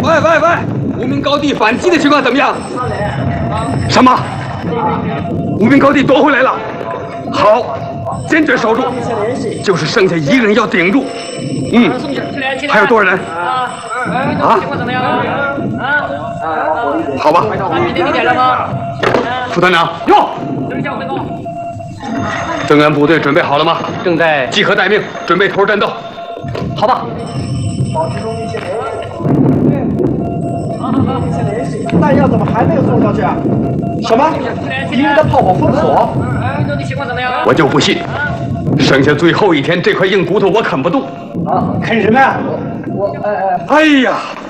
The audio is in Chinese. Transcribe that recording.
喂，无名高地反击的情况怎么样？什么？无名高地夺回来了。好，坚决守住，就是剩下一个人要顶住。还有多少人？啊？好吧。副团长，哟。增援部队准备好了吗？ 正在集合待命，准备投入战斗。 好吧。 弹药怎么还没有送上去啊？什么？敌人的炮火封锁？ 我就不信，剩下最后一天，这块硬骨头我啃不动。 啊，啃什么呀？哎呀，